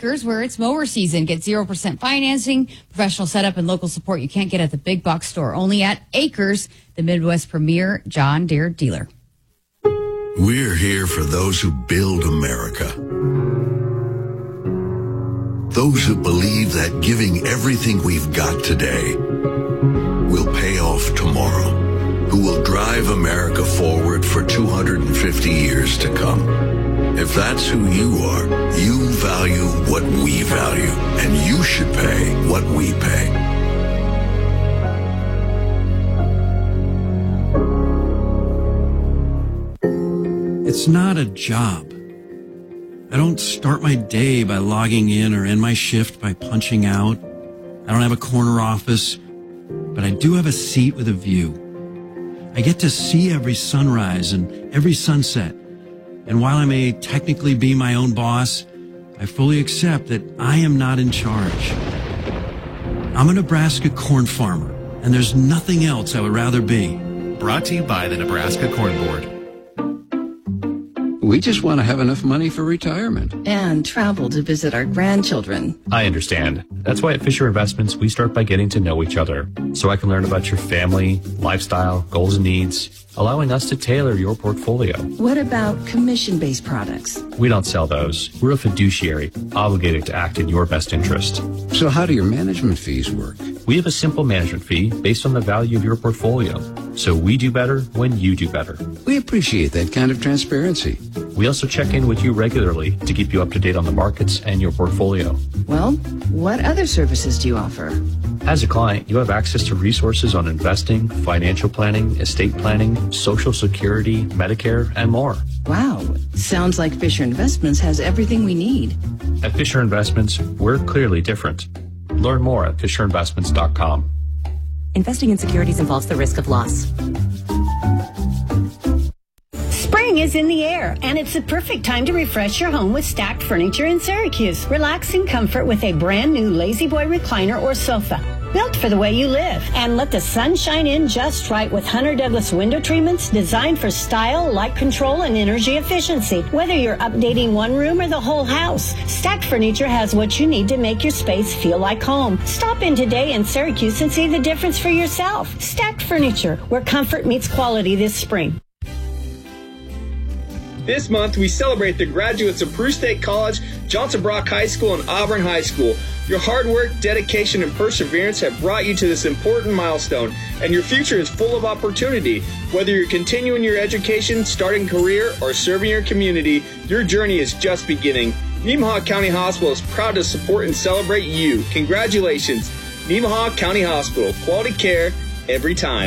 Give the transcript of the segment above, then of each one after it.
Acres, where it's mower season. Get 0% financing, professional setup, and local support you can't get at the big box store. Only at Acres, the Midwest premier John Deere dealer. We're here for those who build America. Those who believe that giving everything we've got today will pay off tomorrow. Who will drive America forward for 250 years to come. If that's who you are, you value what we value, and you should pay what we pay. It's not a job. I don't start my day by logging in or end my shift by punching out. I don't have a corner office, but I do have a seat with a view. I get to see every sunrise and every sunset. And while I may technically be my own boss, I fully accept that I am not in charge. I'm a Nebraska corn farmer, and there's nothing else I would rather be. Brought to you by the Nebraska Corn Board. We just want to have enough money for retirement. And travel to visit our grandchildren. I understand. That's why at Fisher Investments, we start by getting to know each other, so I can learn about your family, lifestyle, goals and needs, allowing us to tailor your portfolio. What about commission-based products? We don't sell those. We're a fiduciary, obligated to act in your best interest. So how do your management fees work? We have a simple management fee based on the value of your portfolio. So we do better when you do better. We appreciate that kind of transparency. We also check in with you regularly to keep you up to date on the markets and your portfolio. Well, what other services do you offer? As a client, you have access to resources on investing, financial planning, estate planning, Social Security, Medicare, and more. Wow. Sounds like Fisher Investments has everything we need. At Fisher Investments, we're clearly different. Learn more at FisherInvestments.com. Investing in securities involves the risk of loss. Spring is in the air, and it's the perfect time to refresh your home with Stacked Furniture in Syracuse. Relax in comfort with a brand new Lazy Boy recliner or sofa, built for the way you live. And let the sun shine in just right with Hunter Douglas window treatments designed for style, light control, and energy efficiency. Whether you're updating one room or the whole house, Stacked Furniture has what you need to make your space feel like home. Stop in today in Syracuse and see the difference for yourself. Stacked Furniture, where comfort meets quality this spring. This month, we celebrate the graduates of Peru State College, Johnson Brock High School, and Auburn High School. Your hard work, dedication, and perseverance have brought you to this important milestone, and your future is full of opportunity. Whether you're continuing your education, starting a career, or serving your community, your journey is just beginning. Nemaha County Hospital is proud to support and celebrate you. Congratulations. Nemaha County Hospital. Quality care every time.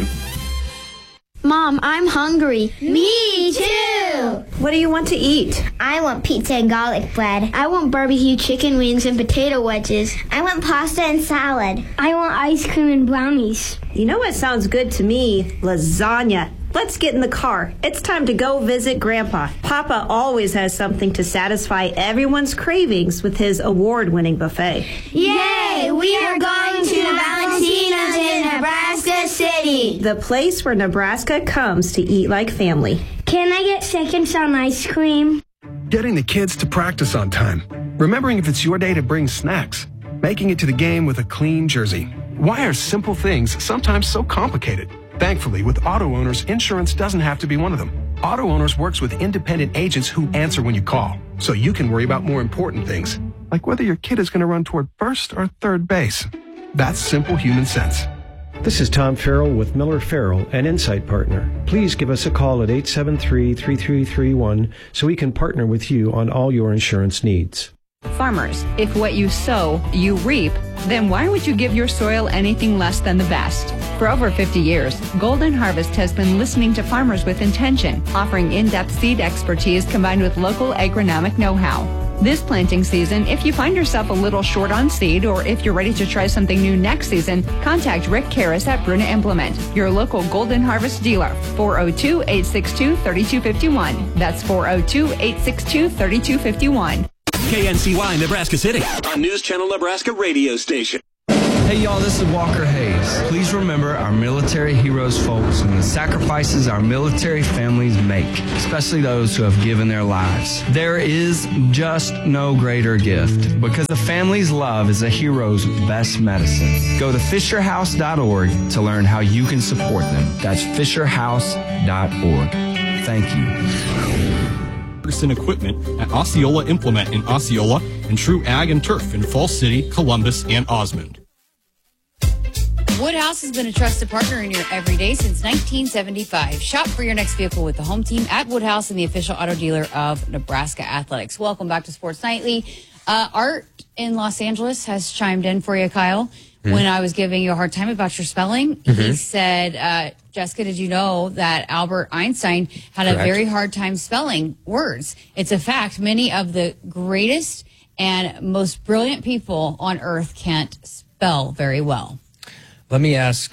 Mom, I'm hungry. Me too. What do you want to eat? I want pizza and garlic bread. I want barbecue chicken wings and potato wedges. I want pasta and salad. I want ice cream and brownies. You know what sounds good to me? Lasagna. Let's get in the car. It's time to go visit Grandpa. Papa always has something to satisfy everyone's cravings with his award-winning buffet. Yay! We are going to Valentino's in Nebraska City. The place where Nebraska comes to eat like family. Can I get seconds on ice cream? Getting the kids to practice on time. Remembering if it's your day to bring snacks. Making it to the game with a clean jersey. Why are simple things sometimes so complicated? Thankfully, with Auto Owners, insurance doesn't have to be one of them. Auto Owners works with independent agents who answer when you call, so you can worry about more important things, like whether your kid is going to run toward first or third base. That's simple human sense. This is Tom Farrell with Miller Farrell, an Insight Partner. Please give us a call at 873-3331 so we can partner with you on all your insurance needs. Farmers, if what you sow, you reap, then why would you give your soil anything less than the best? For over 50 years, Golden Harvest has been listening to farmers with intention, offering in-depth seed expertise combined with local agronomic know-how. This planting season, if you find yourself a little short on seed or if you're ready to try something new next season, contact Rick Karras at Bruna Implement, your local Golden Harvest dealer, 402-862-3251. That's 402-862-3251. KNCY Nebraska City, a News Channel Nebraska radio station. Hey y'all, this is Walker Hayes. Please remember our military heroes, folks, and the sacrifices our military families make, especially those who have given their lives. There is just no greater gift, because a family's love is a hero's best medicine. Go to FisherHouse.org to learn how you can support them. That's FisherHouse.org. Thank you. Ferguson Equipment at Osceola Implement in Osceola and True Ag and Turf in Falls City, Columbus, and Osmond. Woodhouse has been a trusted partner in your everyday since 1975. Shop for your next vehicle with the home team at Woodhouse and the official auto dealer of Nebraska Athletics. Welcome back to Sports Nightly. Art in Los Angeles has chimed in for you, Kyle. When I was giving you a hard time about your spelling, he said, Jessica, did you know that Albert Einstein had a very hard time spelling words? It's a fact. Many of the greatest and most brilliant people on earth can't spell very well. Let me ask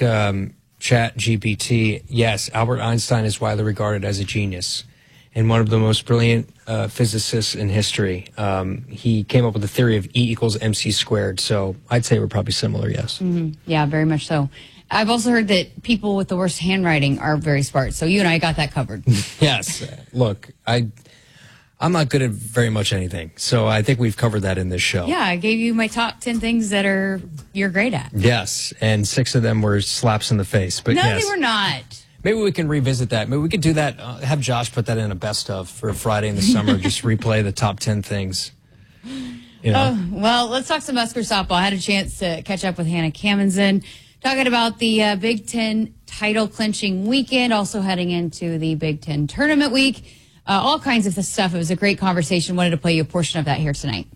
ChatGPT. Yes, Albert Einstein is widely regarded as a genius and one of the most brilliant physicists in history. He came up with the theory of E equals MC squared. So I'd say we're probably similar, yes. Yeah, very much so. I've also heard that people with the worst handwriting are very smart. So you and I got that covered. Yes. Look, I'm not good at very much anything. So I think we've covered that in this show. Yeah, I gave you my top 10 things that you're great at. Yes, and 6 of them were slaps in the face. But no, yes. they were not. Maybe we can revisit that. Maybe we could do that. Have Josh put that in a best of for Friday in the summer. Just replay the top 10 things. You know. Well, let's talk some Husker softball. I had a chance to catch up with Hannah Kamenzen, talking about the Big Ten title clinching weekend, also heading into the Big Ten tournament week. All kinds of stuff. It was a great conversation. Wanted to play you a portion of that here tonight.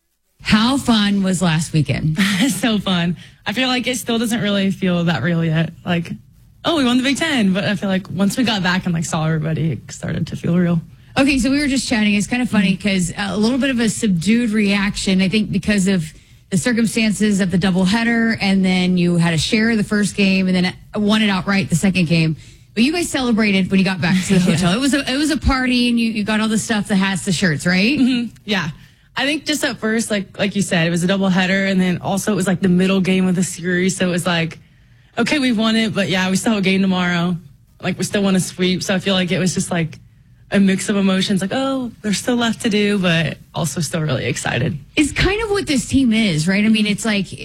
How fun was last weekend? So fun. I feel like it still doesn't really feel that real yet. Like, oh, we won the Big Ten. But I feel like once we got back and saw everybody, it started to feel real. Okay, so we were just chatting. It's kind of funny because a little bit of a subdued reaction, I think, because of the circumstances of the doubleheader, and then you had a share of the first game and then won it outright the second game. But you guys celebrated when you got back to the hotel. It was a party, and you got all the stuff, the hats, the shirts, right? Mm-hmm. Yeah. I think just at first, like you said, it was a doubleheader, and then also it was the middle game of the series. So it was okay, we won it, but yeah, we still have a game tomorrow. We still want to sweep. So I feel like it was just a mix of emotions. Oh, there's still left to do, but also still really excited. It's kind of what this team is, right? I mean, it's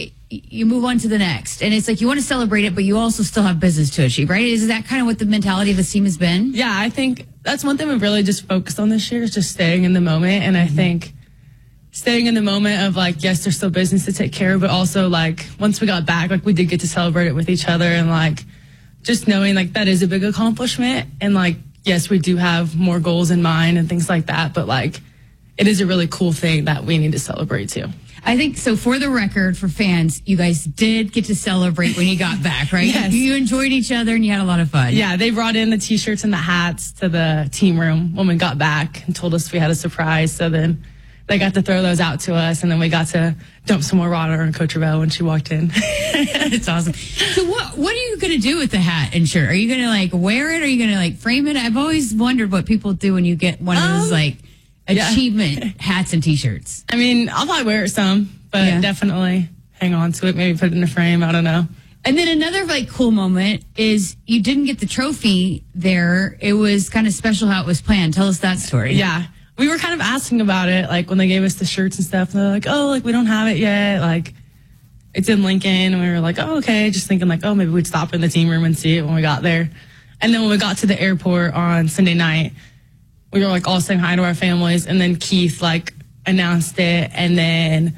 you move on to the next, and it's you want to celebrate it, but you also still have business to achieve, right? Is that kind of what the mentality of the team has been? Yeah, I think that's one thing we've really just focused on this year, is just staying in the moment. And I think staying in the moment of yes, there's still business to take care of, but also once we got back, we did get to celebrate it with each other, and just knowing that is a big accomplishment. And yes, we do have more goals in mind and things like that, but it is a really cool thing that we need to celebrate too. I think so. For the record, for fans, you guys did get to celebrate when you got back, right? Yes. You enjoyed each other and you had a lot of fun. Yeah, they brought in the T-shirts and the hats to the team room when we got back and told us we had a surprise. So then they got to throw those out to us, and then we got to dump some more water on Coach Ravel when she walked in. It's awesome. So what are you going to do with the hat and shirt? Are you going to wear it? Are you going to frame it? I've always wondered what people do when you get one of those achievement hats and T-shirts. I mean, I'll probably wear it some, but definitely hang on to it. Maybe put it in a frame. I don't know. And then another cool moment is you didn't get the trophy there. It was kind of special how it was planned. Tell us that story. Yeah. We were kind of asking about it, when they gave us the shirts and stuff. And they're we don't have it yet. It's in Lincoln. And we were oh, okay. Just thinking oh, maybe we'd stop in the team room and see it when we got there. And then when we got to the airport on Sunday night, we were all saying hi to our families. And then Keith announced it. And then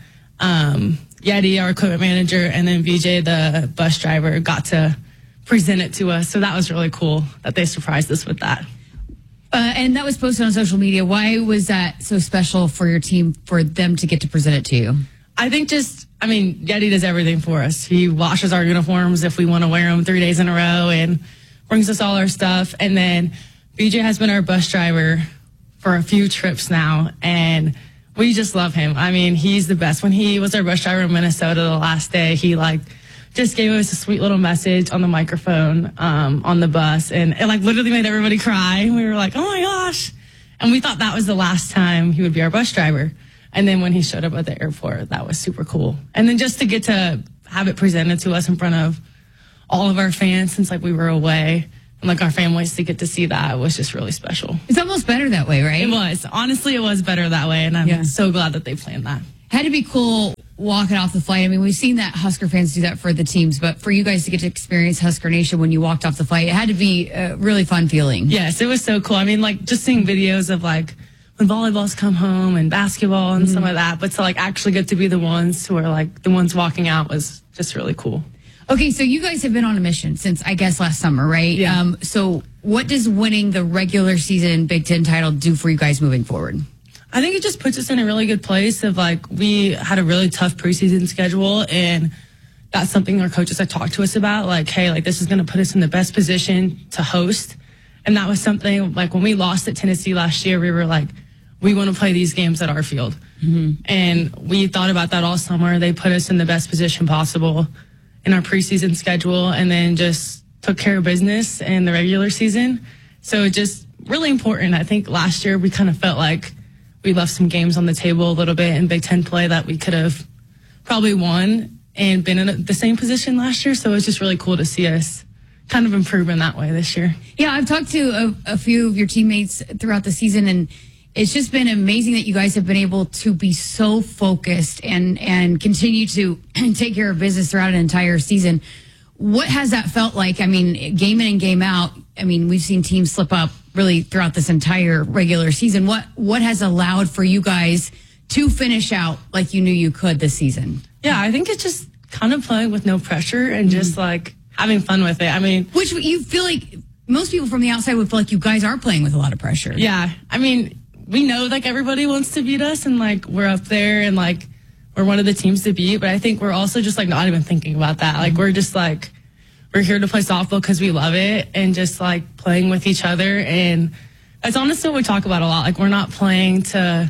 Yeti, our equipment manager, and then VJ, the bus driver, got to present it to us. So that was really cool that they surprised us with that. And that was posted on social media. Why was that so special for your team, for them to get to present it to you? I think Yeti does everything for us. He washes our uniforms if we want to wear them 3 days in a row and brings us all our stuff. And then BJ has been our bus driver for a few trips now, and we just love him. I mean, he's the best. When he was our bus driver in Minnesota the last day, he just gave us a sweet little message on the microphone on the bus, and it literally made everybody cry. We were oh my gosh. And we thought that was the last time he would be our bus driver. And then when he showed up at the airport, that was super cool. And then just to get to have it presented to us in front of all of our fans since like we were away. And like our families to get to see that was just really special. It's almost better that way, right? It was. Honestly, it was better that way. And I'm so glad that they planned that. Had to be cool walking off the flight. I mean, we've seen that Husker fans do that for the teams, but for you guys to get to experience Husker Nation when you walked off the flight, it had to be a really fun feeling. Yes, it was so cool. I mean, like just seeing videos of like when volleyballs come home and basketball and stuff like that, but to like actually get to be the ones who are like the ones walking out was just really cool. Okay, so you guys have been on a mission since, I guess, last summer, right? Yeah. So what does winning the regular season Big Ten title do for you guys moving forward? I think it just puts us in a really good place of like, we had a really tough preseason schedule, and that's something our coaches had talked to us about. Like, hey, like this is going to put us in the best position to host. And that was something like when we lost at Tennessee last year, we were like, we want to play these games at our field. And we thought about that all summer. They put us in the best position possible in our preseason schedule, and then just took care of business in the regular season. So it just really important. I think last year we kind of felt like we left some games on the table a little bit in Big Ten play that we could have probably won and been in the same position last year. So it's just really cool to see us kind of improve in that way this year. Yeah, I've talked to a few of your teammates throughout the season, and it's just been amazing that you guys have been able to be so focused and continue to take care of business throughout an entire season. What has that felt like? I mean, game in and game out, I mean, we've seen teams slip up really throughout this entire regular season. What has allowed for you guys to finish out like you knew you could this season? Yeah, I think it's just kind of playing with no pressure and just like having fun with it. I mean, which you feel like most people from the outside would feel like you guys are playing with a lot of pressure. Yeah. I mean, we know like everybody wants to beat us and like we're up there and like we're one of the teams to beat, but I think we're also just like not even thinking about that. Like we're just like, we're here to play softball because we love it and just like playing with each other. And that's honestly what we talk about a lot. Like we're not playing to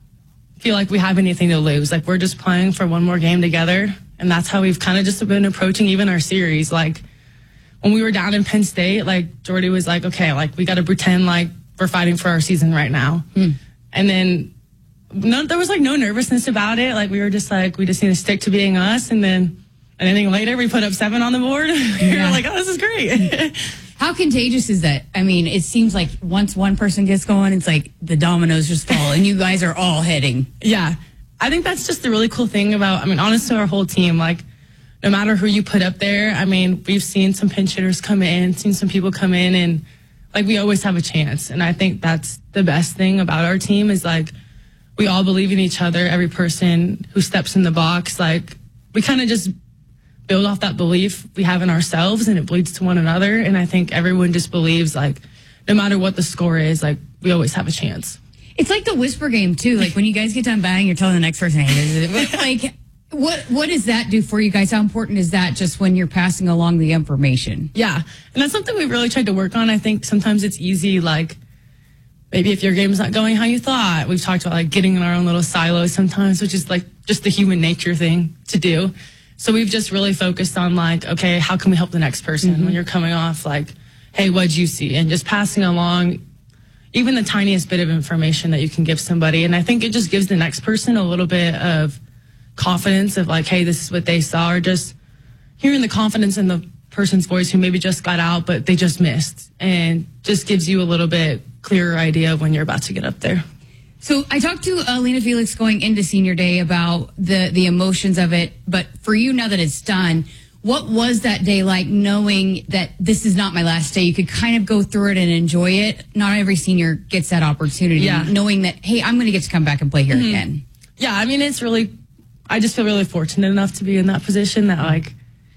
feel like we have anything to lose. Like we're just playing for one more game together. And that's how we've kind of just been approaching even our series. Like when we were down in Penn State, like Jordy was like, okay, like we got to pretend like we're fighting for our season right now. And then there was like no nervousness about it. Like we were just like, we just need to stick to being us. And then anything later, we put up 7 on the board. We were like, oh, this is great. How contagious is that? I mean, it seems like once one person gets going, it's like the dominoes just fall and you guys are all heading. Yeah. I think that's just the really cool thing about, I mean, honestly, our whole team, like no matter who you put up there, I mean, we've seen some pinch hitters come in, seen some people come in, and like we always have a chance. And I think that's the best thing about our team is like we all believe in each other. Every person who steps in the box, like we kind of just build off that belief we have in ourselves and it bleeds to one another. And I think everyone just believes like no matter what the score is, like we always have a chance. It's like the whisper game too. Like when you guys get done batting, you're telling the next person, hey, this is it. Like what does that do for you guys? How important is that just when you're passing along the information? Yeah. And that's something we've really tried to work on. I think sometimes it's easy, like maybe if your game's not going how you thought. We've talked about like getting in our own little silos sometimes, which is like just the human nature thing to do. So we've just really focused on like, okay, how can we help the next person when you're coming off like, hey, what'd you see? And just passing along even the tiniest bit of information that you can give somebody. And I think it just gives the next person a little bit of confidence of like, hey, this is what they saw, or just hearing the confidence in the person's voice who maybe just got out, but they just missed, and just gives you a little bit clearer idea of when you're about to get up there. So I talked to Lena Felix going into senior day about the emotions of it. But for you, now that it's done, what was that day like knowing that this is not my last day? You could kind of go through it and enjoy it. Not every senior gets that opportunity. Yeah. Knowing that, hey, I'm going to get to come back and play here again. Yeah, I mean, it's really, I just feel really fortunate enough to be in that position that like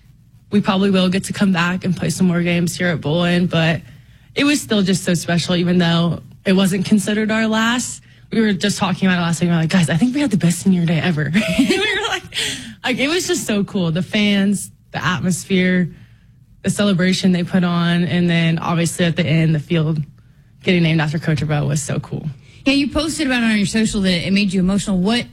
we probably will get to come back and play some more games here at Bullen. But it was still just so special, even though it wasn't considered our last. We were just talking about it last week. We were like, guys, I think we had the best senior day ever. We were like, it was just so cool. The fans, the atmosphere, the celebration they put on, and then obviously at the end, the field getting named after Coach Abell was so cool. Yeah, you posted about it on your social that it made you emotional. What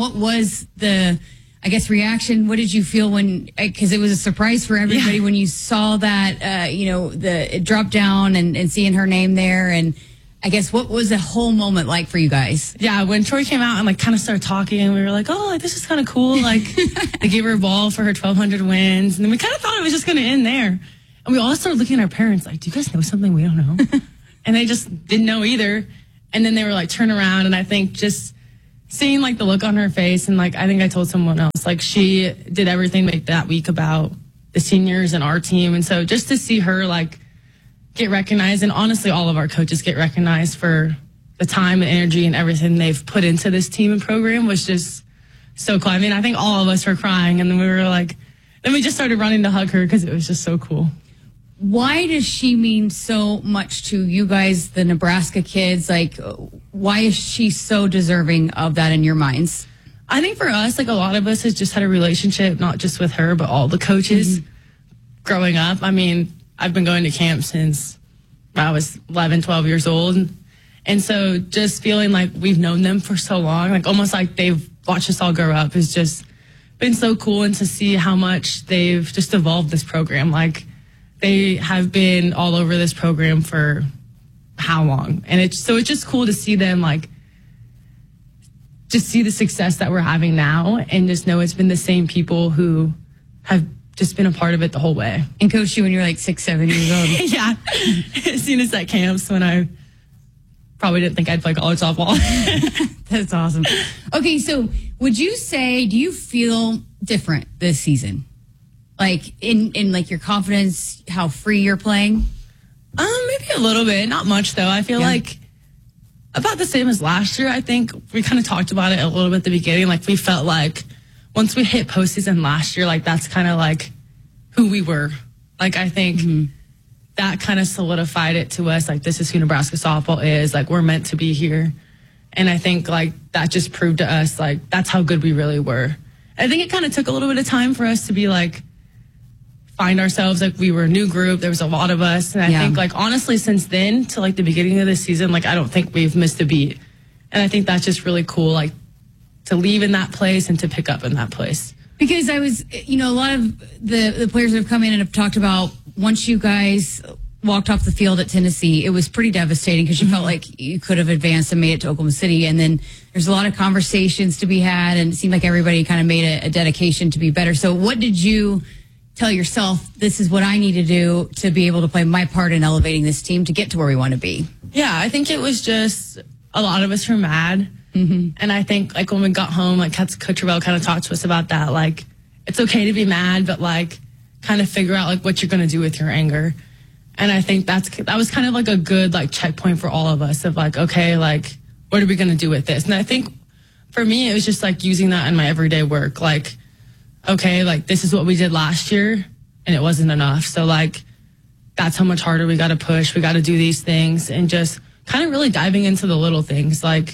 was the, I guess, reaction? What did you feel when, because it was a surprise for everybody when you saw that, the drop down and seeing her name there, and I guess, what was the whole moment like for you guys? Yeah, when Troy came out and like kind of started talking, and we were like, oh, like, this is kind of cool. Like, they gave her a ball for her 1,200 wins. And then we kind of thought it was just going to end there. And we all started looking at our parents like, do you guys know something we don't know? And they just didn't know either. And then they were like, turn around. And I think just seeing like the look on her face, and like, I think I told someone else, like, she did everything like that week about the seniors and our team. And so just to see her like get recognized, and honestly, all of our coaches get recognized for the time and energy and everything they've put into this team and program, was just so cool. I mean, I think all of us were crying, and then we were like, then we just started running to hug her because it was just so cool. Why does she mean so much to you guys, the Nebraska kids? Like, why is she so deserving of that in your minds? I think for us, like, a lot of us has just had a relationship, not just with her, but all the coaches growing up. I mean, I've been going to camp since I was 11, 12 years old. And so just feeling like we've known them for so long, like almost like they've watched us all grow up, has just been so cool. And to see how much they've just evolved this program. Like, they have been all over this program for how long? And it's just cool to see them, like, just see the success that we're having now, and just know it's been the same people who have just been a part of it the whole way. And coached you when you were like 6, 7 years old. Yeah. As soon as at camps, when I probably didn't think I'd play college softball. That's awesome. Okay, so would you say, do you feel different this season? Like in like your confidence, how free you're playing? Maybe a little bit, not much though. I feel like about the same as last year. I think we kind of talked about it a little bit at the beginning. Like, we felt like once we hit postseason last year, like, that's kind of like who we were. Like, I think that kind of solidified it to us. Like, this is who Nebraska softball is. Like, we're meant to be here. And I think like that just proved to us like that's how good we really were. I think it kind of took a little bit of time for us to be like, find ourselves. Like, we were a new group. There was a lot of us. And I think, like, honestly, since then to like the beginning of the season, like, I don't think we've missed a beat. And I think that's just really cool, like, to leave in that place and to pick up in that place. Because I was, you know, a lot of the players that have come in and have talked about once you guys walked off the field at Tennessee, it was pretty devastating because you felt like you could have advanced and made it to Oklahoma City. And then there's a lot of conversations to be had, and it seemed like everybody kind of made a dedication to be better. So what did you tell yourself, this is what I need to do to be able to play my part in elevating this team to get to where we want to be? Yeah, I think it was just a lot of us were mad. And I think, like, when we got home, like, Coach Revelle kind of talked to us about that. Like, it's okay to be mad, but, like, kind of figure out, like, what you're going to do with your anger. And I think that was kind of, like, a good, like, checkpoint for all of us of, like, okay, like, what are we going to do with this? And I think for me, it was just, like, using that in my everyday work. Like, okay, like, this is what we did last year, and it wasn't enough. So, like, that's how much harder we got to push. We got to do these things, and just kind of really diving into the little things. Like,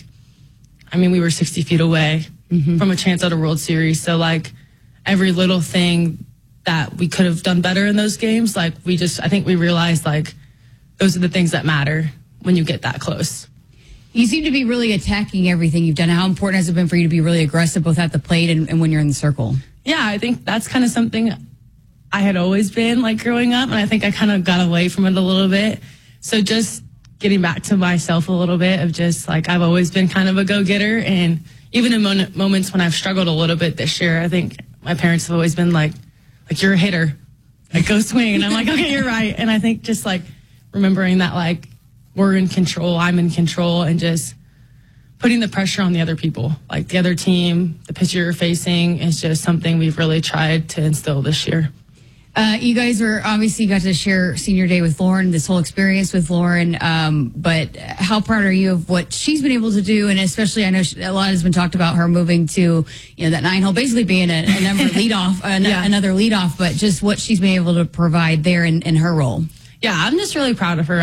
I mean, we were 60 feet away from a chance at a World Series. So, like, every little thing that we could have done better in those games, like, I think we realized, like, those are the things that matter when you get that close. You seem to be really attacking everything you've done. How important has it been for you to be really aggressive both at the plate and when you're in the circle? Yeah, I think that's kind of something I had always been, like, growing up, and I think I kind of got away from it a little bit. So just getting back to myself a little bit of just, like, I've always been kind of a go-getter, and even in moments when I've struggled a little bit this year, I think my parents have always been like, you're a hitter, like, go swing. And I'm like, okay, you're right. And I think just, like, remembering that, like, we're in control, I'm in control, and just putting the pressure on the other people, like the other team, the pitcher you're facing, is just something we've really tried to instill this year. You guys were obviously got to share senior day with Lauren, this whole experience with Lauren. But how proud are you of what she's been able to do? And especially, I know a lot has been talked about her moving to, that 9-hole, basically being a number leadoff, another leadoff, but just what she's been able to provide there in her role. Yeah, I'm just really proud of her.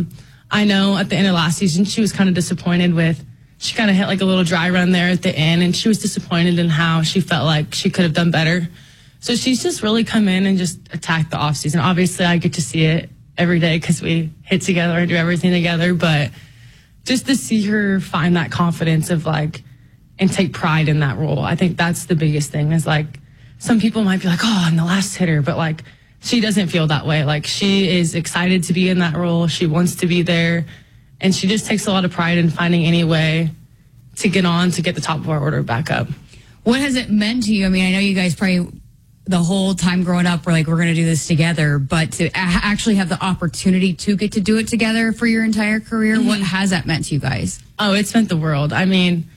I know at the end of last season, she was kind of disappointed she kind of hit like a little dry run there at the end, and she was disappointed in how she felt like she could have done better. So she's just really come in and just attacked the offseason. Obviously, I get to see it every day because we hit together and do everything together. But just to see her find that confidence of, like, and take pride in that role, I think that's the biggest thing. Is, like, some people might be like, oh, I'm the last hitter. But, like, she doesn't feel that way. Like, she is excited to be in that role. She wants to be there. And she just takes a lot of pride in finding any way to get the top of our order back up. What has it meant to you? I mean, I know you guys probably the whole time growing up were like, we're going to do this together, but to actually have the opportunity to get to do it together for your entire career, what has that meant to you guys? Oh, it's meant the world. I mean,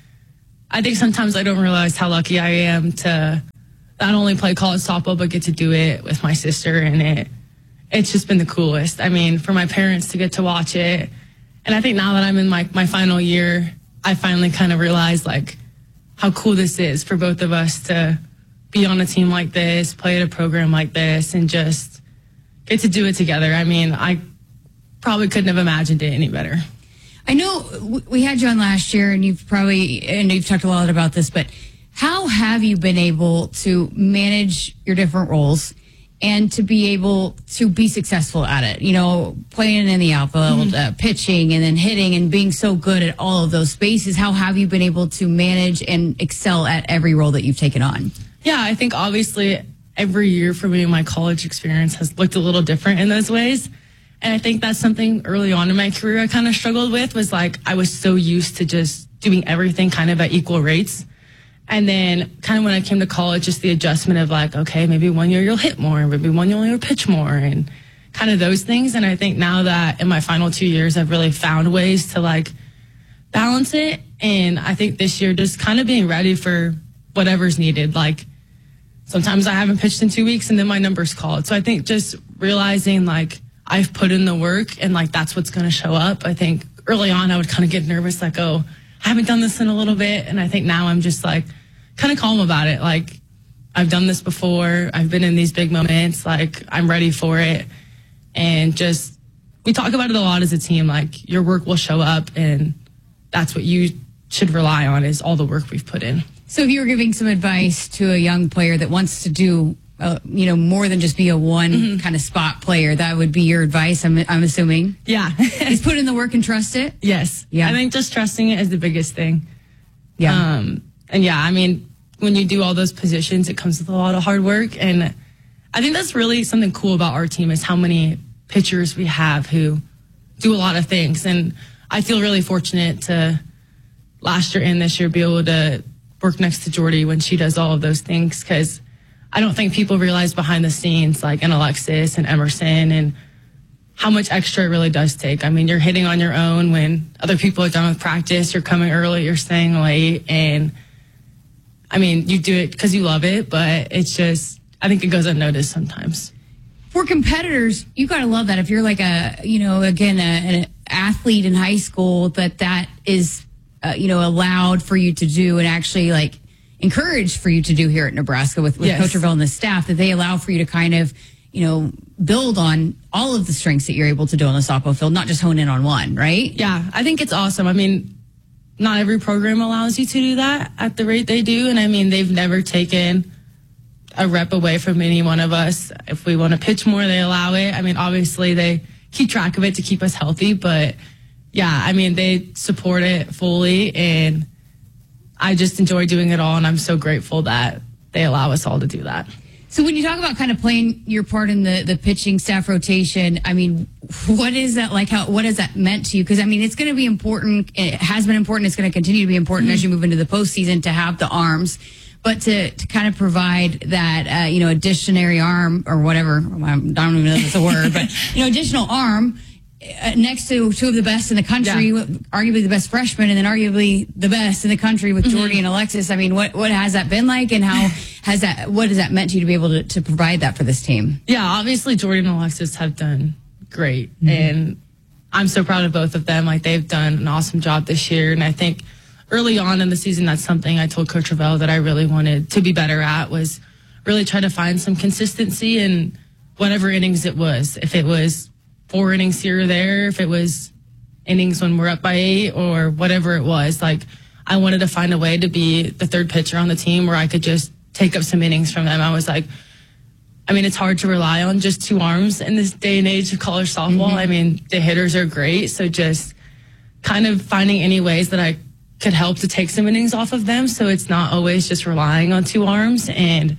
I think sometimes I don't realize how lucky I am to not only play college softball, but get to do it with my sister. And it's just been the coolest. I mean, for my parents to get to watch it. And I think now that I'm in my final year, I finally kind of realized like how cool this is for both of us to be on a team like this, play at a program like this, and just get to do it together. I mean, I probably couldn't have imagined it any better. I know we had you on last year, and you've talked a lot about this, but how have you been able to manage your different roles and to be able to be successful at it? You know, playing in the outfield, pitching, and then hitting, and being so good at all of those spaces. How have you been able to manage and excel at every role that you've taken on? Yeah, I think obviously every year for me, my college experience has looked a little different in those ways. And I think that's something early on in my career I kind of struggled with, was like I was so used to just doing everything kind of at equal rates. And then kind of when I came to college, just the adjustment of like, okay, maybe one year you'll hit more, maybe one year you'll pitch more, and kind of those things. And I think now that in my final 2 years, I've really found ways to like balance it. And I think this year just kind of being ready for whatever's needed. Like sometimes I haven't pitched in 2 weeks and then my number's called. So I think just realizing like I've put in the work and like that's what's going to show up. I think early on I would kind of get nervous, like, oh, I haven't done this in a little bit. And I think now I'm just like kind of calm about it. Like I've done this before. I've been in these big moments. Like I'm ready for it. And just, we talk about it a lot as a team. Like your work will show up, and that's what you should rely on, is all the work we've put in. So if you were giving some advice to a young player that wants to do more than just be a one kind of spot player, that would be your advice, I'm assuming. Yeah. Is put in the work and trust it? Yes. Yeah. I think just trusting it is the biggest thing. Yeah. And yeah, I mean, when you do all those positions, it comes with a lot of hard work. And I think that's really something cool about our team, is how many pitchers we have who do a lot of things. And I feel really fortunate to last year and this year be able to work next to Jordy when she does all of those things, because I don't think people realize behind the scenes, like in Alexis and Emerson, and how much extra it really does take. I mean, you're hitting on your own when other people are done with practice. You're coming early, you're staying late. And I mean, you do it because you love it, but it's just, I think it goes unnoticed sometimes. For competitors, you got to love that. If you're like an athlete in high school, that is, allowed for you to do, and actually like encouraged for you to do here at Nebraska with Yes. Coach Revelle and the staff, that they allow for you to kind of, build on all of the strengths that you're able to do on the softball field, not just hone in on one, right? Yeah, I think it's awesome. I mean, not every program allows you to do that at the rate they do. And I mean, they've never taken a rep away from any one of us. If we want to pitch more, they allow it. I mean, obviously they keep track of it to keep us healthy, but yeah, I mean, they support it fully, and I just enjoy doing it all. And I'm so grateful that they allow us all to do that. So when you talk about kind of playing your part in the pitching staff rotation, I mean, what is that like? What has that meant to you? Because I mean, it's going to be important. It has been important. It's going to continue to be important as you move into the postseason to have the arms, but to kind of provide that additionary arm or whatever. I don't even know if it's a word, but additional arm next to two of the best in the country, arguably the best freshmen, and then arguably the best in the country with Jordy and Alexis. I mean, what has that been like, and what has that meant to you to be able to provide that for this team? Yeah, obviously Jordy and Alexis have done great, and I'm so proud of both of them. Like, they've done an awesome job this year, and I think early on in the season, that's something I told Coach Revelle that I really wanted to be better at, was really try to find some consistency in whatever innings it was. If it was 4 innings here or there, if it was innings when we're up by 8 or whatever it was, like I wanted to find a way to be the third pitcher on the team where I could just take up some innings from them. I was like, I mean, it's hard to rely on just 2 arms in this day and age of college softball. I mean, the hitters are great. So just kind of finding any ways that I could help to take some innings off of them, so it's not always just relying on 2 arms, and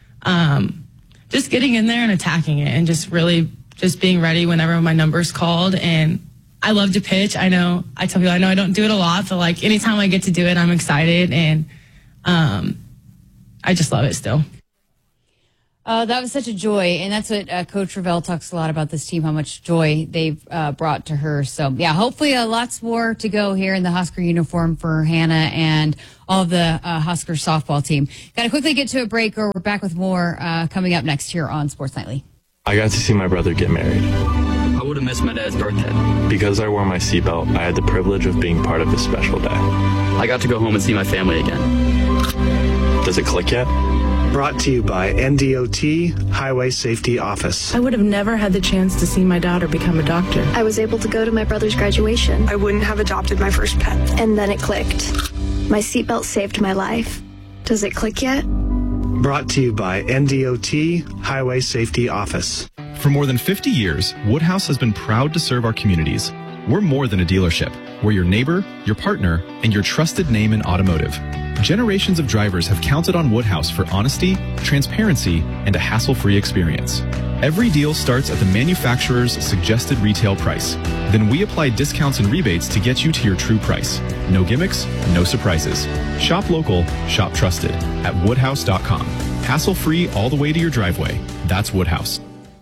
just getting in there and attacking it, and just really just being ready whenever my number's called. And I love to pitch. I tell people I know I don't do it a lot, but like anytime I get to do it, I'm excited, and I just love it still. That was such a joy, and that's what Coach Ravel talks a lot about this team, how much joy they've brought to her. So, yeah, hopefully lots more to go here in the Husker uniform for Hannah and all of the Husker softball team. Got to quickly get to a break, or we're back with more coming up next here on Sports Nightly. I got to see my brother get married. I would have missed my dad's birthday. Because I wore my seatbelt, I had the privilege of being part of his special day. I got to go home and see my family again. Does it click yet? Brought to you by NDOT Highway Safety Office. I would have never had the chance to see my daughter become a doctor. I was able to go to my brother's graduation. I wouldn't have adopted my first pet. And then it clicked. My seatbelt saved my life. Does it click yet? Brought to you by NDOT Highway Safety Office. For more than 50 years, Woodhouse has been proud to serve our communities. We're more than a dealership. We're your neighbor, your partner, and your trusted name in automotive. Generations of drivers have counted on Woodhouse for honesty, transparency, and a hassle-free experience. Every deal starts at the manufacturer's suggested retail price. Then we apply discounts and rebates to get you to your true price. No gimmicks, no surprises. Shop local, shop trusted at woodhouse.com. Hassle-free all the way to your driveway. That's Woodhouse.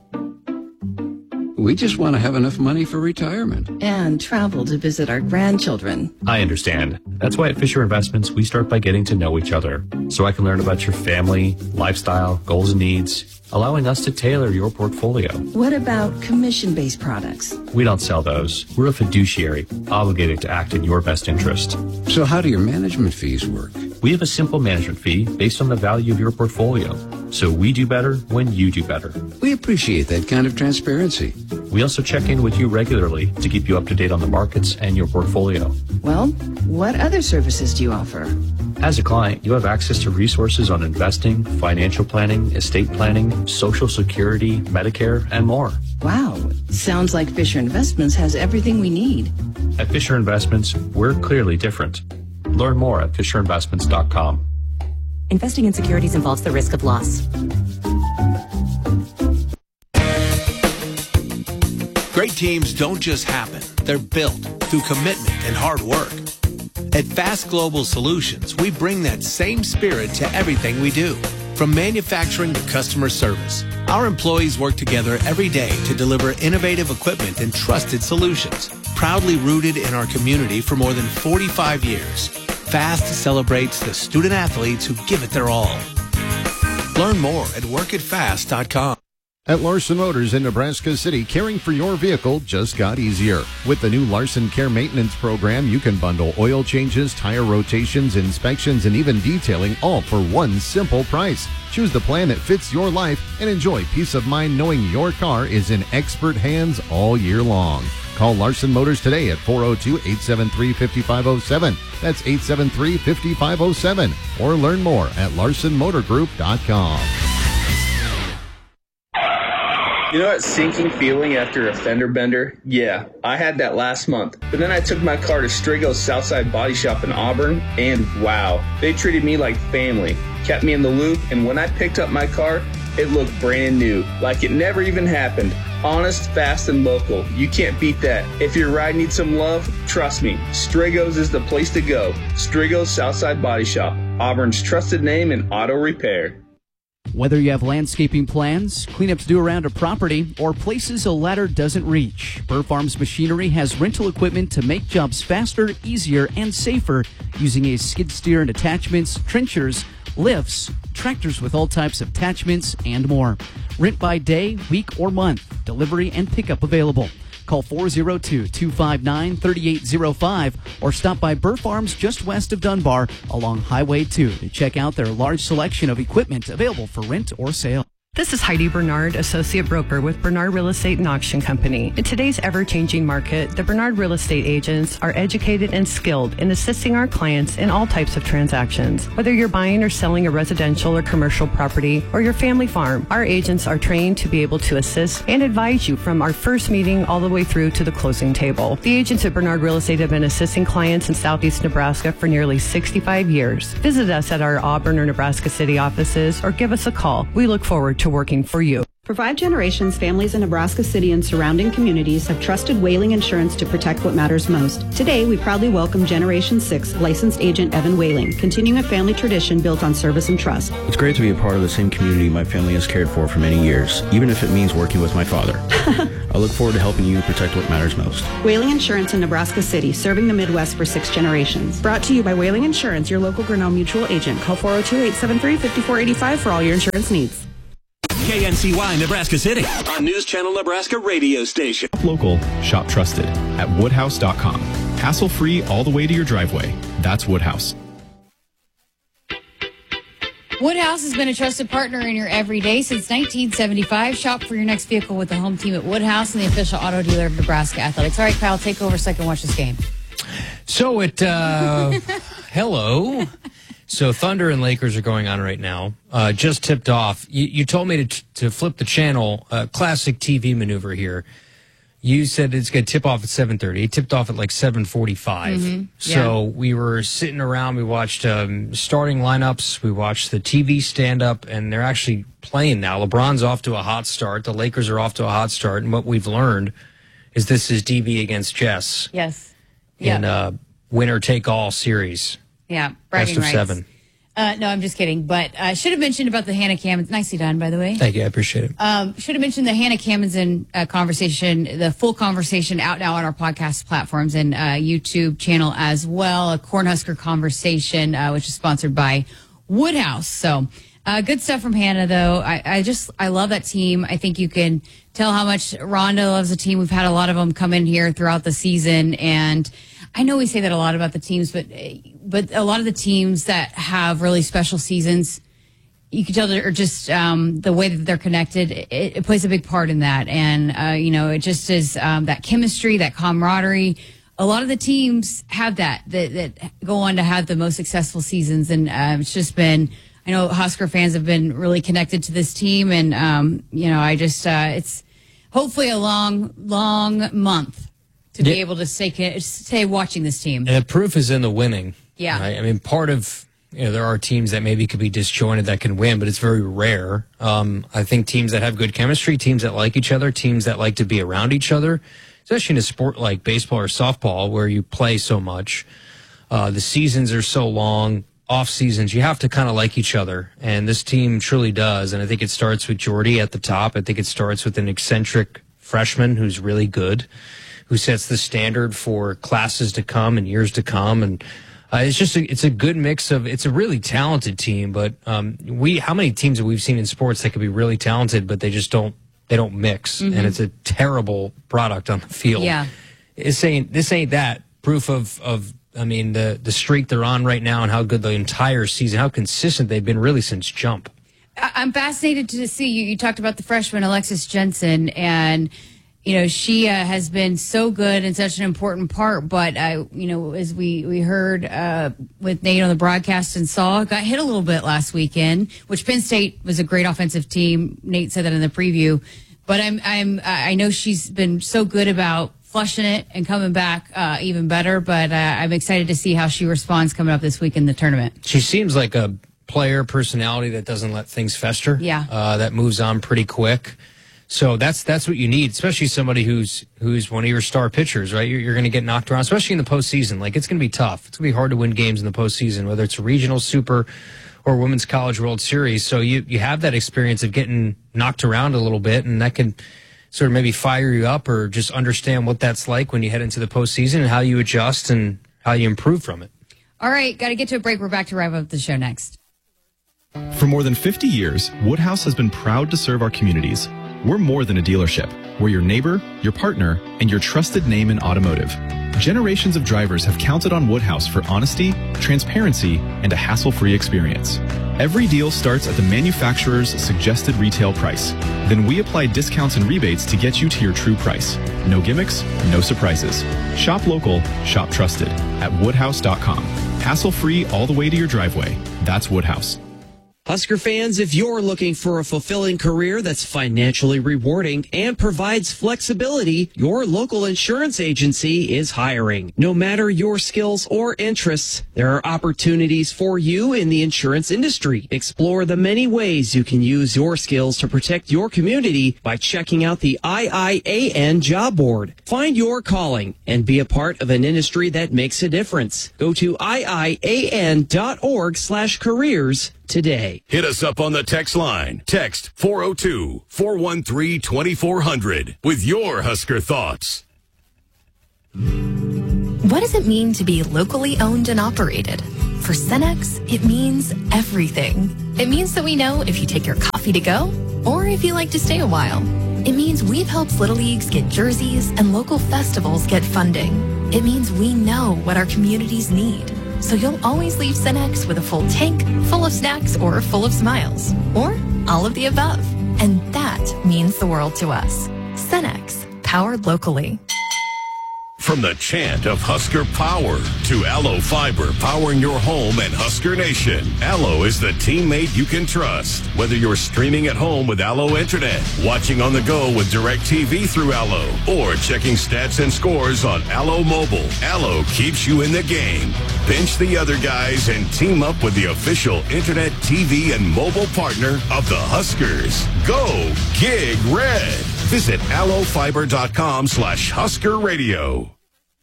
We just want to have enough money for retirement. And travel to visit our grandchildren. I understand. That's why at Fisher Investments, we start by getting to know each other, so I can learn about your family, lifestyle, goals and needs, allowing us to tailor your portfolio. What about commission-based products? We don't sell those. We're a fiduciary, obligated to act in your best interest. So how do your management fees work? We have a simple management fee based on the value of your portfolio. So we do better when you do better. We appreciate that kind of transparency. We also check in with you regularly to keep you up to date on the markets and your portfolio. Well, what other services do you offer? As a client, you have access to resources on investing, financial planning, estate planning, Social Security, Medicare, and more. Wow. Sounds like Fisher Investments has everything we need. At Fisher Investments, we're clearly different. Learn more at FisherInvestments.com. Investing in securities involves the risk of loss. Great teams don't just happen. They're built through commitment and hard work. At Fast Global Solutions, we bring that same spirit to everything we do. From manufacturing to customer service, our employees work together every day to deliver innovative equipment and trusted solutions. Proudly rooted in our community for more than 45 years, Fast celebrates the student athletes who give it their all. Learn more at workatfast.com. At Larson Motors in Nebraska City, caring for your vehicle just got easier. With the new Larson Care Maintenance Program, you can bundle oil changes, tire rotations, inspections, and even detailing all for one simple price. Choose the plan that fits your life and enjoy peace of mind knowing your car is in expert hands all year long. Call Larson Motors today at 402-873-5507. That's 873-5507. Or learn more at larsonmotorgroup.com. You know that sinking feeling after a fender bender? Yeah, I had that last month. But then I took my car to Strigo's Southside Body Shop in Auburn, and wow, they treated me like family, kept me in the loop, and when I picked up my car, it looked brand new, like it never even happened. Honest, fast, and local. You can't beat that. If your ride needs some love, trust me, Strigo's is the place to go. Strigo's Southside Body Shop, Auburn's trusted name in auto repair. Whether you have landscaping plans, cleanup to do around a property, or places a ladder doesn't reach, Burr Farms Machinery has rental equipment to make jobs faster, easier, and safer using a skid steer and attachments, trenchers, lifts, tractors with all types of attachments, and more. Rent by day, week, or month. Delivery and pickup available. Call 402-259-3805 or stop by Burr Farms just west of Dunbar along Highway 2 to check out their large selection of equipment available for rent or sale. This is Heidi Bernard, Associate Broker with Bernard Real Estate and Auction Company. In today's ever-changing market, the Bernard Real Estate agents are educated and skilled in assisting our clients in all types of transactions. Whether you're buying or selling a residential or commercial property or your family farm, our agents are trained to be able to assist and advise you from our first meeting all the way through to the closing table. The agents at Bernard Real Estate have been assisting clients in southeast Nebraska for nearly 65 years. Visit us at our Auburn or Nebraska City offices or give us a call. We look forward to to working for you. For 5 generations, families in Nebraska City and surrounding communities have trusted Whaling Insurance to protect what matters most. Today, we proudly welcome Generation 6 licensed agent Evan Whaling, continuing a family tradition built on service and trust. It's great to be a part of the same community my family has cared for many years, even if it means working with my father. I look forward to helping you protect what matters most. Whaling Insurance in Nebraska City, serving the Midwest for 6 generations. Brought to you by Whaling Insurance, your local Grinnell Mutual agent. Call 402-873-5485 for all your insurance needs. KNCY Nebraska City on News Channel Nebraska radio station. Shop local, shop trusted at woodhouse.com. Hassle-free all the way to your driveway. That's Woodhouse. Woodhouse has been a trusted partner in your everyday since 1975. Shop for your next vehicle with the home team at Woodhouse and the official auto dealer of Nebraska Athletics. All right, Kyle, take over so I can watch this game. So hello. So Thunder and Lakers are going on right now. Just tipped off. You told me to flip the channel. Classic TV maneuver here. You said it's going to tip off at 7:30. It tipped off at like 7:45. Mm-hmm. So we were sitting around. We watched starting lineups. We watched the TV stand-up, and they're actually playing now. LeBron's off to a hot start. The Lakers are off to a hot start. And what we've learned is this is DB against Jess. Yes. In winner-take-all series. Yeah, bragging Best of rights. 7. No, I'm just kidding. But I should have mentioned about the Hannah Kamens. Nicely done, by the way. Thank you. I appreciate it. Should have mentioned the Hannah Kamenson conversation, the full conversation out now on our podcast platforms and YouTube channel as well. A Cornhusker conversation, which is sponsored by Woodhouse. So good stuff from Hannah, though. I love that team. I think you can tell how much Rhonda loves the team. We've had a lot of them come in here throughout the season, and I know we say that a lot about the teams, but a lot of the teams that have really special seasons, you can tell they're just the way that they're connected. It plays a big part in that, and it just is that chemistry, that camaraderie. A lot of the teams have that go on to have the most successful seasons, and it's just been. I know Husker fans have been really connected to this team, and it's hopefully a long month to be able to stay watching this team. And the proof is in the winning. Yeah. Right? I mean, part of, there are teams that maybe could be disjointed that can win, but it's very rare. I think teams that have good chemistry, teams that like each other, teams that like to be around each other, especially in a sport like baseball or softball where you play so much, the seasons are so long, off seasons, you have to kind of like each other. And this team truly does. And I think it starts with Jordy at the top. I think it starts with an eccentric freshman who's really good, who sets the standard for classes to come and years to come. And it's a good mix of, it's a really talented team, but how many teams have we seen in sports that could be really talented, but they just don't mix. Mm-hmm. And it's a terrible product on the field. Yeah. This ain't that proof of the streak they're on right now and how good the entire season, how consistent they've been really since jump. I'm fascinated to see you talked about the freshman Alexis Jensen, and she has been so good and such an important part. But as we heard with Nate on the broadcast and saw, got hit a little bit last weekend. Which Penn State was a great offensive team. Nate said that in the preview. But I know she's been so good about flushing it and coming back even better. But I'm excited to see how she responds coming up this week in the tournament. She seems like a player personality that doesn't let things fester. Yeah. That moves on pretty quick. So that's what you need, especially somebody who's one of your star pitchers, right? You're going to get knocked around, especially in the postseason. Like, it's going to be tough. It's going to be hard to win games in the postseason, whether it's a regional, super, or Women's College World Series. So you have that experience of getting knocked around a little bit, and that can sort of maybe fire you up or just understand what that's like when you head into the postseason and how you adjust and how you improve from it. All right, got to get to a break. We're back to wrap up the show next. For more than 50 years, Woodhouse has been proud to serve our communities. We're more than a dealership. We're your neighbor, your partner, and your trusted name in automotive. Generations of drivers have counted on Woodhouse for honesty, transparency, and a hassle-free experience. Every deal starts at the manufacturer's suggested retail price. Then we apply discounts and rebates to get you to your true price. No gimmicks, no surprises. Shop local, shop trusted at woodhouse.com. Hassle-free all the way to your driveway. That's Woodhouse. Husker fans, if you're looking for a fulfilling career that's financially rewarding and provides flexibility, your local insurance agency is hiring. No matter your skills or interests, there are opportunities for you in the insurance industry. Explore the many ways you can use your skills to protect your community by checking out the IIAN job board. Find your calling and be a part of an industry that makes a difference. Go to IIAN.org/careers today. Hit us up on the text line. Text 402-413-2400 with your Husker thoughts. What does it mean to be locally owned and operated? For Cenex, it means everything. It means that we know if you take your coffee to go or if you like to stay a while. It means we've helped Little Leagues get jerseys and local festivals get funding. It means we know what our communities need. So you'll always leave Cenex with a full tank, full of snacks, or full of smiles. Or all of the above. And that means the world to us. Cenex, powered locally. From the chant of Husker Power to Allo Fiber powering your home and Husker Nation, Allo is the teammate you can trust. Whether you're streaming at home with Allo Internet, watching on the go with DirecTV through Allo, or checking stats and scores on Allo Mobile, Allo keeps you in the game. Bench the other guys and team up with the official Internet, TV, and mobile partner of the Huskers. Go Gig Red. Visit allofiber.com/Husker Radio.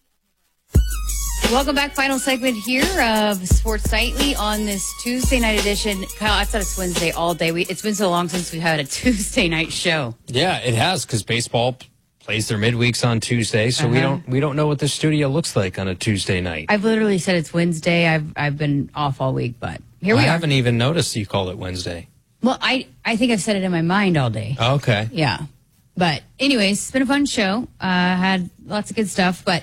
Welcome back. Final segment here of Sports Nightly on this Tuesday night edition. Kyle, I thought it's Wednesday all day. It's been so long since we've had a Tuesday night show. Yeah, it has, because baseball plays their midweeks on Tuesday, so we don't know what the studio looks like on a Tuesday night. I've literally said it's Wednesday. I've been off all week, but here we are. I haven't even noticed you called it Wednesday. Well, I think I've said it in my mind all day. Okay. Yeah. But anyways, it's been a fun show. Had lots of good stuff. But,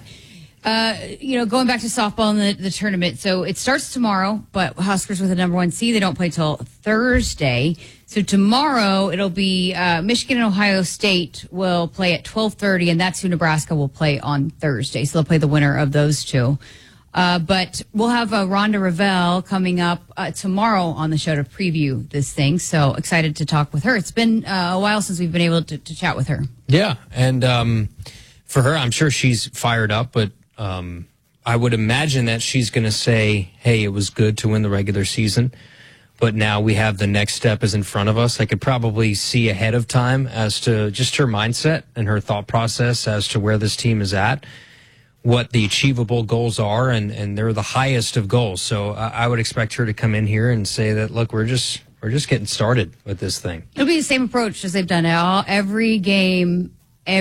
going back to softball and the tournament. So it starts tomorrow, but Huskers with the number 1 seed, they don't play till Thursday. So tomorrow it'll be Michigan and Ohio State will play at 12:30, and that's who Nebraska will play on Thursday. So they'll play the winner of those two. But we'll have Rhonda Revelle coming up tomorrow on the show to preview this thing. So excited to talk with her. It's been a while since we've been able to chat with her. Yeah, and for her, I'm sure she's fired up, but I would imagine that she's going to say, hey, it was good to win the regular season, but now we have the next step is in front of us. I could probably see ahead of time as to just her mindset and her thought process as to where this team is at, what the achievable goals are, and they're the highest of goals. So I would expect her to come in here and say that, look, we're just getting started with this thing. It'll be the same approach as they've done every game,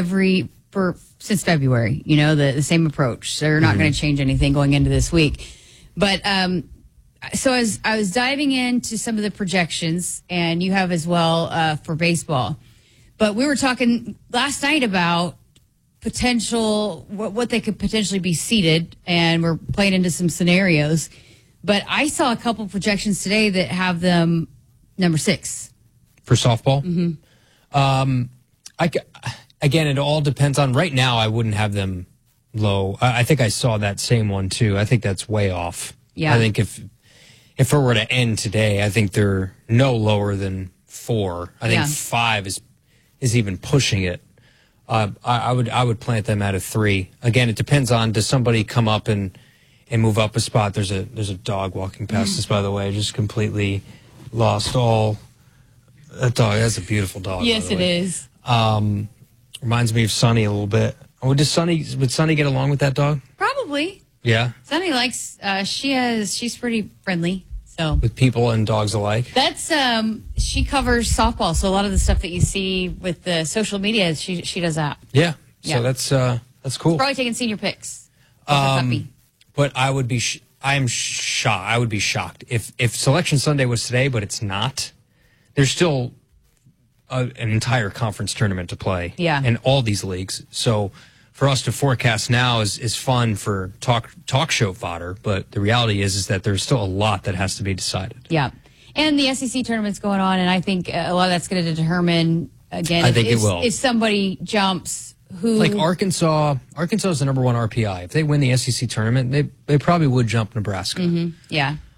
since February. The same approach. They're not going to change anything going into this week. But so as I was diving into some of the projections, and you have as well for baseball, but we were talking last night about potential, what they could potentially be seeded, and we're playing into some scenarios. But I saw a couple projections today that have them number 6 for softball. Again, it all depends on. Right now, I wouldn't have them low. I think I saw that same one too. I think that's way off. Yeah. I think if it were to end today, I think they're no lower than 4. I think 5 is even pushing it. I would plant them at a 3. Again, it depends on, does somebody come up and move up a spot? There's a dog walking past us, by the way. Just completely lost all. That dog, that's a beautiful dog. Yes, it is. Reminds me of Sunny a little bit. Would Sunny get along with that dog? Probably. Yeah. Sunny likes. She's pretty friendly. So with people and dogs alike. That's she covers softball, so a lot of the stuff that you see with the social media, she does that. Yeah. So that's cool. She's probably taking senior pics. But I would be. I'm shocked. I would be shocked if Selection Sunday was today, but it's not. There's still an entire conference tournament to play. Yeah. In all these leagues. So for us to forecast now is fun for talk show fodder, but the reality is that there's still a lot that has to be decided. Yeah. And the SEC tournament's going on, and I think a lot of that's going to determine, again, if somebody jumps who... Like Arkansas is the number 1 RPI. If they win the SEC tournament, they probably would jump Nebraska. Mm-hmm. Yeah.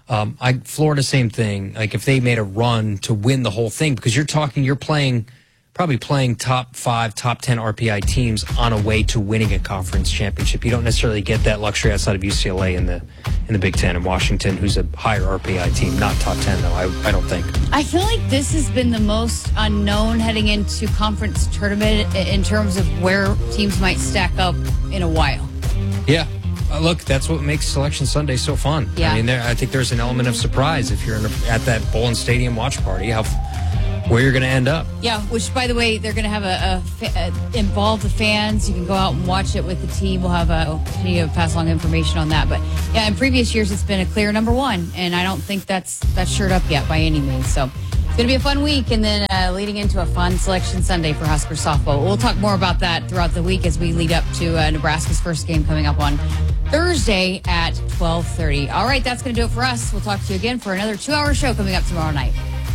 Florida, same thing. Like if they made a run to win the whole thing, because you're probably playing top 5, top 10 RPI teams on a way to winning a conference championship. You don't necessarily get that luxury outside of UCLA in the Big Ten, and Washington, who's a higher RPI team, not top 10 though. I don't think. I feel like this has been the most unknown heading into conference tournament in terms of where teams might stack up in a while. Yeah. Look, that's what makes Selection Sunday so fun. Yeah. I mean, I think there's an element of surprise if you're at that Bowling Stadium watch party, where you're going to end up. Yeah, which, by the way, they're going to have involve the fans. You can go out and watch it with the team. We'll continue to pass along information on that. But, yeah, in previous years, it's been a clear number one, and I don't think that's shirt up yet by any means. So it's going to be a fun week, and then leading into a fun Selection Sunday for Husker softball. We'll talk more about that throughout the week as we lead up to Nebraska's first game coming up on Thursday at 12:30. All right, that's going to do it for us. We'll talk to you again for another 2-hour show coming up tomorrow night.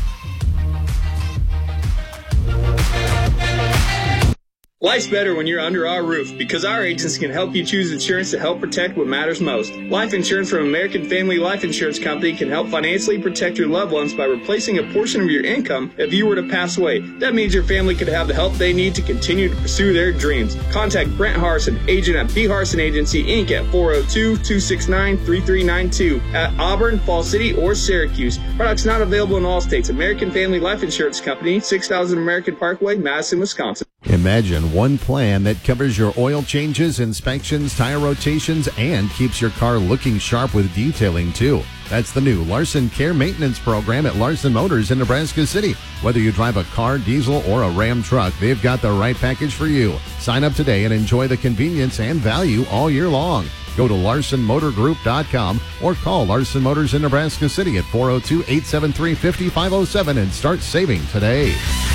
Life's better when you're under our roof because our agents can help you choose insurance to help protect what matters most. Life insurance from American Family Life Insurance Company can help financially protect your loved ones by replacing a portion of your income if you were to pass away. That means your family could have the help they need to continue to pursue their dreams. Contact Brent Harson, agent at B. Harson Agency, Inc. at 402-269-3392 at Auburn, Fall City, or Syracuse. Products not available in all states. American Family Life Insurance Company, 6000 American Parkway, Madison, Wisconsin. Imagine one plan that covers your oil changes, inspections, tire rotations, and keeps your car looking sharp with detailing, too. That's the new Larson Care Maintenance Program at Larson Motors in Nebraska City. Whether you drive a car, diesel, or a Ram truck, they've got the right package for you. Sign up today and enjoy the convenience and value all year long. Go to LarsonMotorGroup.com or call Larson Motors in Nebraska City at 402-873-5507 and start saving today.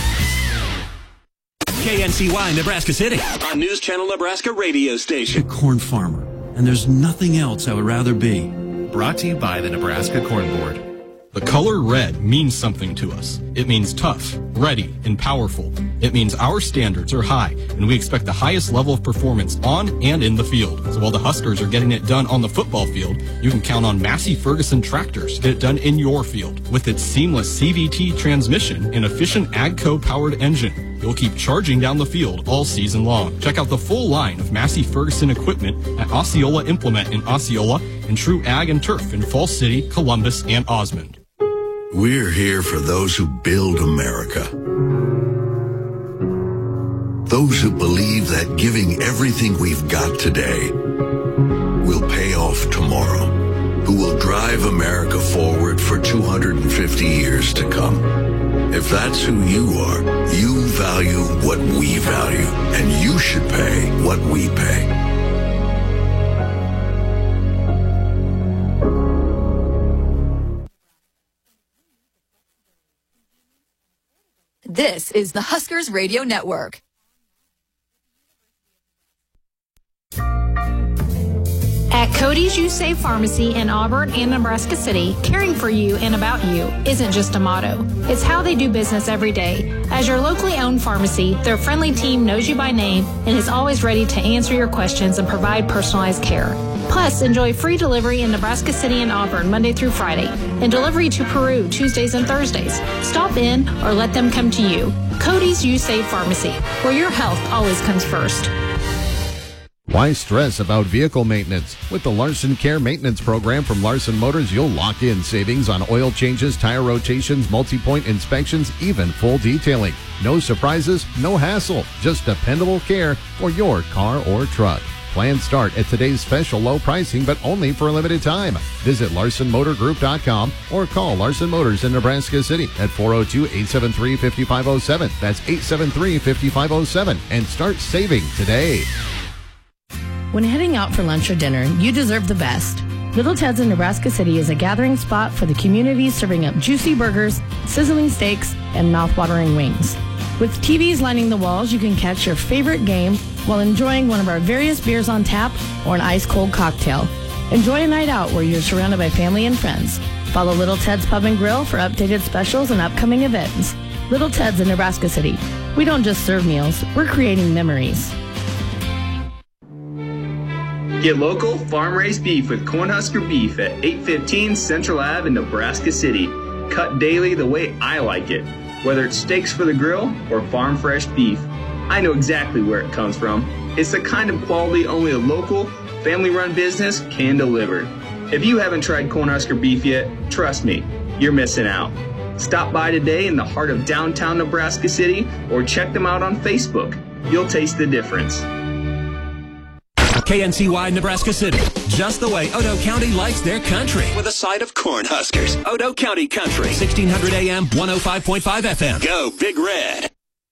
KNCY Nebraska City on News Channel Nebraska radio station. A corn farmer, and there's nothing else I would rather be. Brought to you by the Nebraska Corn Board. The color red means something to us. It means tough, ready, and powerful. It means our standards are high, and we expect the highest level of performance on and in the field. So while the Huskers are getting it done on the football field, you can count on Massey Ferguson tractors to get it done in your field. With its seamless CVT transmission and efficient AGCO-powered engine, you'll keep charging down the field all season long. Check out the full line of Massey Ferguson equipment at Osceola Implement in Osceola and True Ag and Turf in Falls City, Columbus, and Osmond. We're here for those who build America. Those who believe that giving everything we've got today will pay off tomorrow. Who will drive America forward for 250 years to come. If that's who you are, you value what we value, and you should pay what we pay. This is the Huskers Radio Network. At Cody's You Save Pharmacy in Auburn and Nebraska City, caring for you and about you isn't just a motto. It's how they do business every day. As your locally owned pharmacy, their friendly team knows you by name and is always ready to answer your questions and provide personalized care. Plus, enjoy free delivery in Nebraska City and Auburn Monday through Friday and delivery to Peru Tuesdays and Thursdays. Stop in or let them come to you. Cody's You Save Pharmacy, where your health always comes first. Why stress about vehicle maintenance? With the Larson Care Maintenance Program from Larson Motors, you'll lock in savings on oil changes, tire rotations, multi-point inspections, even full detailing. No surprises, no hassle, just dependable care for your car or truck. Plans start at today's special low pricing, but only for a limited time. Visit LarsonMotorGroup.com or call Larson Motors in Nebraska City at 402-873-5507. That's 873-5507 and start saving today. When heading out for lunch or dinner, you deserve the best. Little Ted's in Nebraska City is a gathering spot for the community, serving up juicy burgers, sizzling steaks, and mouth-watering wings. With TVs lining the walls, you can catch your favorite game while enjoying one of our various beers on tap or an ice-cold cocktail. Enjoy a night out where you're surrounded by family and friends. Follow Little Ted's Pub and Grill for updated specials and upcoming events. Little Ted's in Nebraska City. We don't just serve meals, we're creating memories. Get local, farm-raised beef with Cornhusker Beef at 815 Central Ave in Nebraska City. Cut daily the way I like it. Whether it's steaks for the grill or farm-fresh beef, I know exactly where it comes from. It's the kind of quality only a local, family-run business can deliver. If you haven't tried Cornhusker Beef yet, trust me, you're missing out. Stop by today in the heart of downtown Nebraska City or check them out on Facebook. You'll taste the difference. KNCY Nebraska City, just the way Odo County likes their country. With a side of Cornhuskers. Odo County Country, 1600 AM, 105.5 FM. Go Big Red.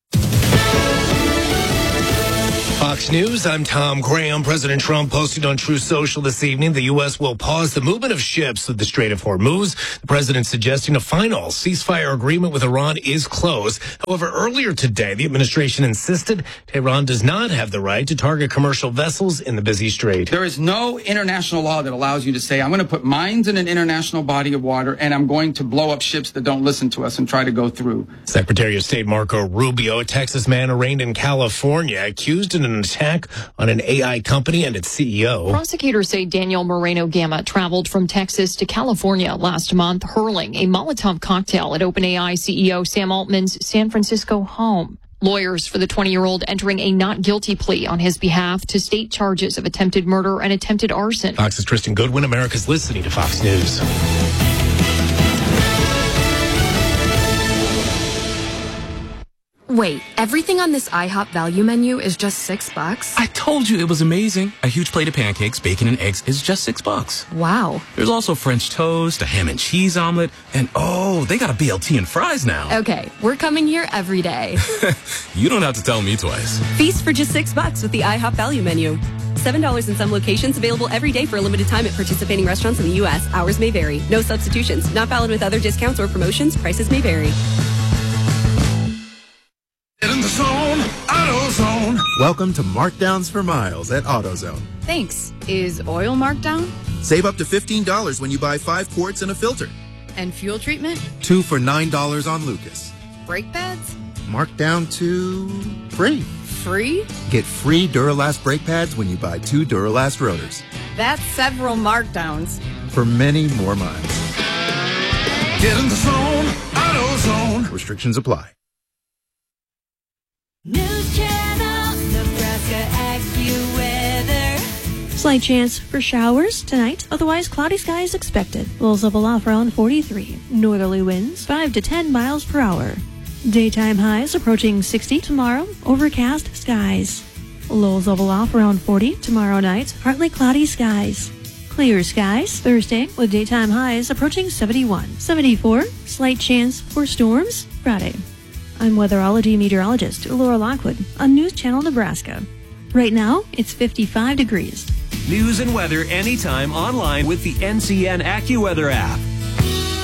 Fox News, I'm Tom Graham. President Trump posted on Truth Social this evening the U.S. will pause the movement of ships through the Strait of Hormuz. The president suggesting a final ceasefire agreement with Iran is close. However, earlier today, the administration insisted Tehran does not have the right to target commercial vessels in the busy strait. There is no international law that allows you to say, I'm going to put mines in an international body of water and I'm going to blow up ships that don't listen to us and try to go through. Secretary of State Marco Rubio, a Texas man arraigned in California, accused in an attack on an AI company and its CEO. Prosecutors say Daniel Moreno Gama traveled from Texas to California last month, hurling a Molotov cocktail at OpenAI CEO Sam Altman's San Francisco home. Lawyers for the 20-year-old entering a not guilty plea on his behalf to state charges of attempted murder and attempted arson. Fox's Tristan Goodwin, America's listening to Fox News. Wait, everything on this IHOP value menu is just $6? I told you it was amazing. A huge plate of pancakes, bacon, and eggs is just $6. Wow. There's also French toast, a ham and cheese omelet, and oh, they got a BLT and fries now. Okay, we're coming here every day. You don't have to tell me twice. Feast for just $6 with the IHOP value menu. $7 in some locations, available every day for a limited time at participating restaurants in the U.S. Hours may vary. No substitutions. Not valid with other discounts or promotions. Prices may vary. In the zone, AutoZone. Welcome to Markdowns for Miles at AutoZone. Thanks. Is oil marked down? Save up to $15 when you buy 5 quarts and a filter. And fuel treatment? 2 for $9 on Lucas. Brake pads? Marked down to free. Free? Get free Duralast brake pads when you buy 2 Duralast rotors. That's several markdowns. For many more miles. Get in the zone, AutoZone. Restrictions apply. News Channel, Nebraska AccuWeather. Slight chance for showers tonight, otherwise cloudy skies expected. Lows level off around 43. Northerly winds 5 to 10 miles per hour. Daytime highs approaching 60 tomorrow, overcast skies. Lows level off around 40 tomorrow night, partly cloudy skies. Clear skies Thursday with daytime highs approaching 71. 74, slight chance for storms Friday. I'm weatherology meteorologist Laura Lockwood on News Channel Nebraska. Right now, it's 55 degrees. News and weather anytime online with the NCN AccuWeather app.